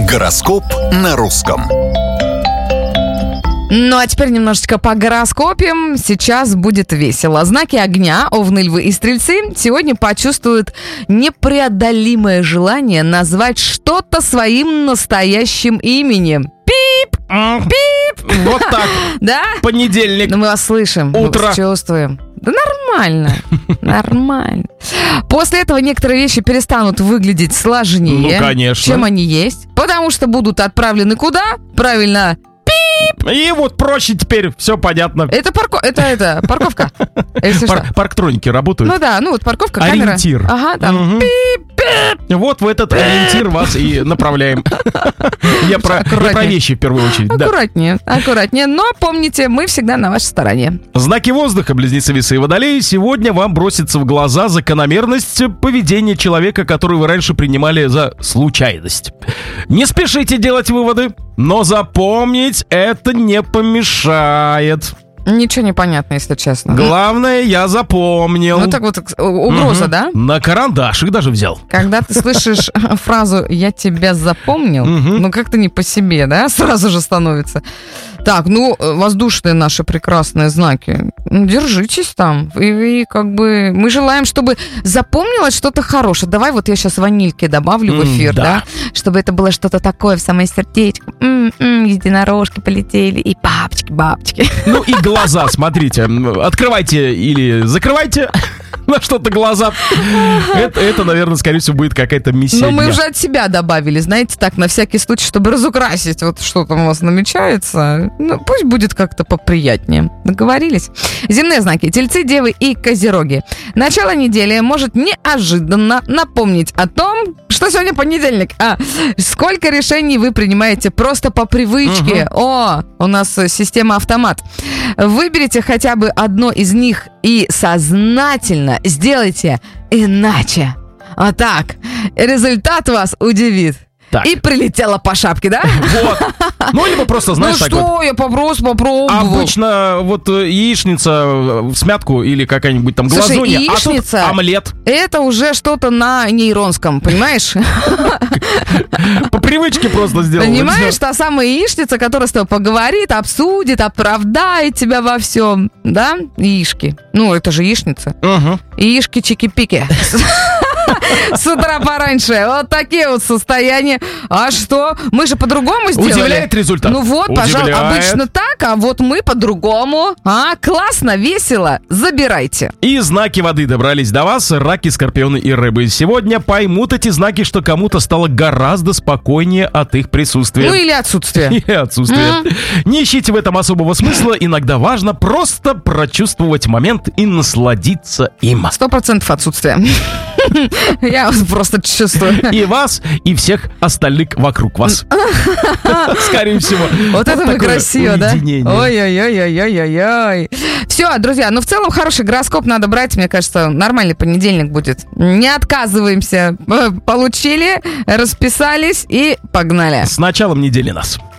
Гороскоп на русском. Ну а теперь немножечко по гороскопам. Сейчас будет весело. Знаки огня, овны, львы и стрельцы, сегодня почувствуют непреодолимое желание назвать что-то своим настоящим именем. Пип! Пип! Вот так. Да? Понедельник. Ну, мы вас слышим, мы Утро. вас чувствуем. Да нормально, нормально. После этого некоторые вещи перестанут выглядеть сложнее, Ну, конечно. чем они есть, потому что будут отправлены куда? Правильно, И вот проще теперь, все понятно. это парковка. Если что. Парктроники работают. Ну да, ну вот парковка, камера. Ориентир. Ага, там. Мгм. Вот в этот ориентир вас и направляем. Я про вещи в первую очередь. Да. Аккуратнее, но помните, мы всегда на вашей стороне. Знаки воздуха, близнецы, весы и водолеи. Сегодня вам бросится в глаза закономерность поведения человека, который вы раньше принимали за случайность. Не спешите делать выводы, но запомнить это не помешает. Ничего не понятно, если честно. Главное, я запомнил. Ну так вот, угроза, да? На карандашик даже взял. Когда ты слышишь фразу «я тебя запомнил», ну как-то не по себе, да, сразу же становится. Так, ну, воздушные наши прекрасные знаки, держитесь там. И как бы мы желаем, чтобы запомнилось что-то хорошее. Давай вот я сейчас ванильки добавлю в эфир, да? Чтобы это было что-то такое в самое сердечко. Единорожки полетели, и бабочки. Ну и глаза, смотрите. Открывайте или закрывайте на что-то глаза. Это, наверное, скорее всего, будет какая-то миссия. Но мы уже от себя добавили, знаете, так, на всякий случай, чтобы разукрасить вот что там у вас намечается. Ну, пусть будет как-то поприятнее. Договорились? Земные знаки. Тельцы, девы и козероги. Начало недели может неожиданно напомнить о том, что сегодня понедельник. Сколько решений вы принимаете просто по привычке. О, у нас система автомат. Выберите хотя бы одно из них и сознательно сделайте иначе. А так, результат вас удивит. Так. И прилетела по шапке, да? Вот. Ну, либо просто, знаешь, ну так вот. что, я просто попробовал. Обычно вот яичница в смятку или какая-нибудь там Слушай, глазунья, яичница, а тут омлет. Это уже что-то на нейронском, понимаешь? По привычке просто сделал. Понимаешь, та самая яичница, которая с тобой поговорит, обсудит, оправдает тебя во всем. Да? Яишки. Ну, это же яичница. Яишки чики-пики. С утра пораньше. Вот такие вот состояния. А что? Мы же по-другому сделали. Удивляет результат? Ну вот, пожалуйста, обычно так, а вот мы по-другому. Классно, весело. Забирайте. И знаки воды добрались до вас. Раки, скорпионы и рыбы. Сегодня поймут эти знаки, что кому-то стало гораздо спокойнее от их присутствия. Ну или отсутствия. И отсутствие. Не ищите в этом особого смысла. Иногда важно просто прочувствовать момент и насладиться им. 100% отсутствия. Я просто чувствую. И вас, и всех остальных вокруг вас. Скорее всего. Вот это мы красиво, да? Уединение. Ой-ой-ой-ой-ой-ой. Все, друзья, ну в целом хороший гороскоп надо брать. Мне кажется, нормальный понедельник будет. Не отказываемся. Получили, расписались и погнали. С началом недели нас.